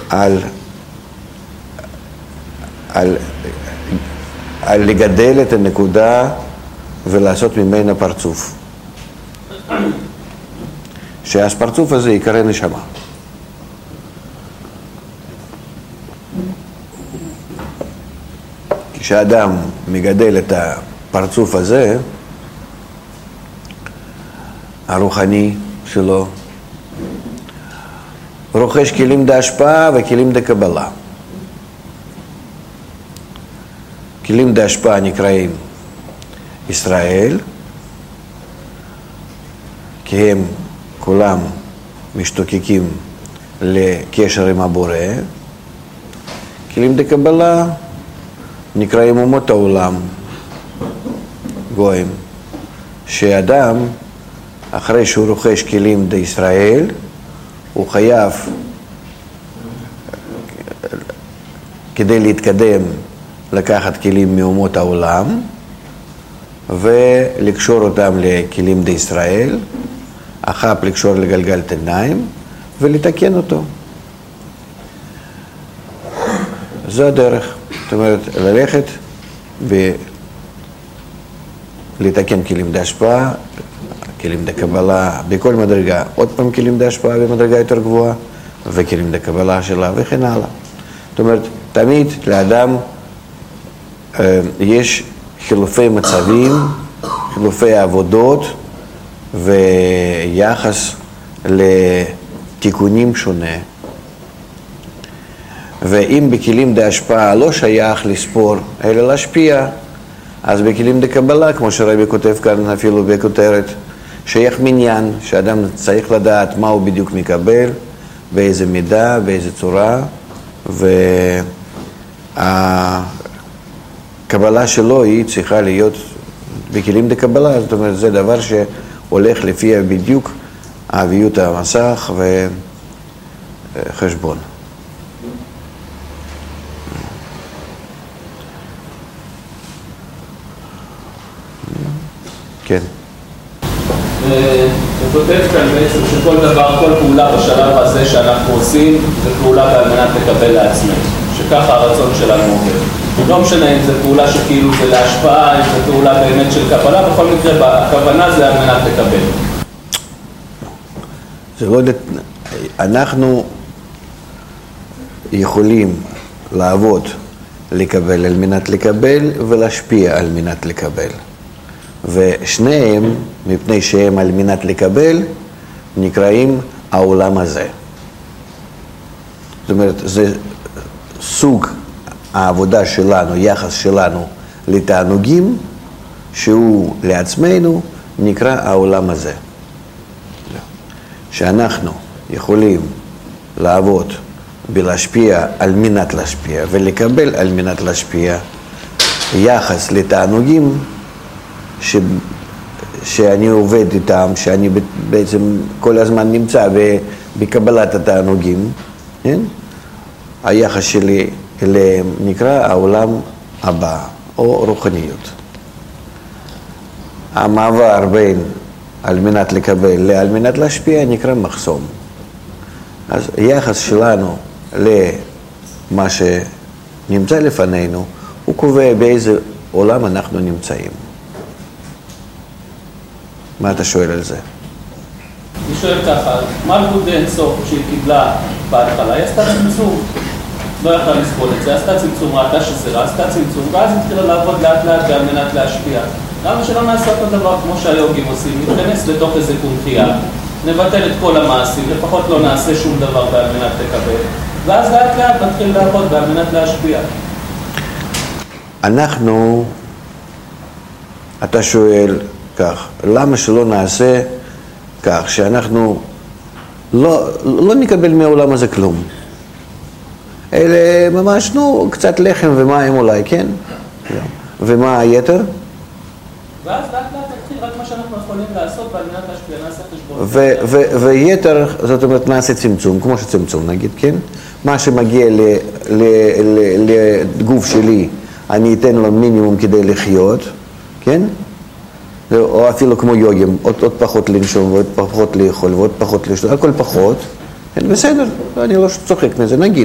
על לגדל את הנקודה ולעשות ממנה פרצוף. שהפרצוף הזה יקרא נשמה. כשאדם מגדל את הפרצוף הזה, הרוחני שלו, רוכש כלים להשפעה וכלים לקבלה. כלים להשפעה נקראים ישראל, כי הם כולם משתוקקים לקשר עם הבורא. כלים לקבלה נקראים אומות העולם, גויים, שאדם אחרי שהוא רוכש כלים לישראל, הוא חייב, כדי להתקדם, לקחת כלים מאומות העולם ולקשור אותם לכלים לישראל, אחר לקשור לגלגל עיניים ולתקן אותו. זו הדרך. זאת אומרת, ללכת ולתקן כלים להשפעה, כלים לקבלה בכל מדרגה, עוד פעם כלים להשפעה במדרגה יותר גבוהה, וכלים לקבלה שלה וכן הלאה. זאת אומרת, תמיד לאדם יש חילופי מצבים, חילופי עבודות ויחס לתיקונים שונה. ואם בכלים להשפעה לא שייך לספור, אלא להשפיע, אז בכלים לקבלה, כמו שרבי כותב כאן אפילו בכותרת, שייך מניין, שאדם צריך לדעת מה הוא בדיוק מקבל, באיזה מידה, באיזה צורה, והקבלה שלו היא צריכה להיות בכלים לקבלה, זאת אומרת, זה דבר שהולך לפי בדיוק אביות המסך וחשבון. כן. הוא כותב כאן בעצם שכל דבר, כל פעולה בשלב הזה שאנחנו עושים, זה פעולה על מנת לקבל לעצמנו. שככה הרצון שלנו עובד. לא משנה אם זה פעולה שכאילו זה להשפעה, אם זה פעולה באמת של קבלה, בכל מקרה הכוונה זה על מנת לקבל. זה לא... אנחנו יכולים לעבוד, לקבל על מנת לקבל ולהשפיע על מנת לקבל. ושניהם, מפני שהם על מנת לקבל, נקראים העולם הזה. זאת אומרת, זה סוג העבודה שלנו, יחס שלנו לתענוגים, שהוא לעצמנו, נקרא העולם הזה. שאנחנו יכולים לעבוד בלהשפיע על מנת להשפיע, ולקבל על מנת להשפיע, יחס לתענוגים, שאני עובד איתם, שאני בעצם כל הזמן נמצא בקבלת התענוגים, כן? היחס שלי אליהם נקרא העולם הבא, או רוחניות. המעבר בין על מנת לקבל לעל מנת להשפיע נקרא מחסום. אז היחס שלנו למה שנמצא לפנינו, הוא קובע באיזה עולם אנחנו נמצאים. מה אתה שואל על זה? אני שואל ככה, מלכות אין סוף שהיא קיבלה בהתחלה, היא עשתה צמצום. לא יכלה לסבול את זה, עשתה צמצום, ראתה שזה רע, עשתה צמצום, ואז התחילה לעבוד לאט לאט על מנת להשפיע. למה שלא נעשה אותו דבר כמו שהיוגים עושים? נתכנס לתוך איזה קונחייה, נבטל את כל המעשים, לפחות לא נעשה שום דבר בעל מנת לקבל, ואז לאט לאט נתחיל לעבוד בעל מנת להשפיע. אנחנו, אתה שואל כך, למה שלא נעשה כך, שאנחנו לא נקבל מהעולם הזה כלום? אלה ממש, קצת לחם ומים אולי, כן? ומה היתר? ואז לאט לאט נתחיל רק מה שאנחנו יכולים לעשות ועל מנת להשפיע, נעשה חשבון. ויתר, זאת אומרת, נעשה צמצום, כמו שצמצום נגיד, כן? מה שמגיע לגוף שלי, אני אתן לו מינימום כדי לחיות, כן? או אפילו כמו יוגים, עוד פחות לנשום ועוד פחות לאכול ועוד פחות לשתות, הכל פחות, בסדר, אני לא צוחק מזה, נגיד.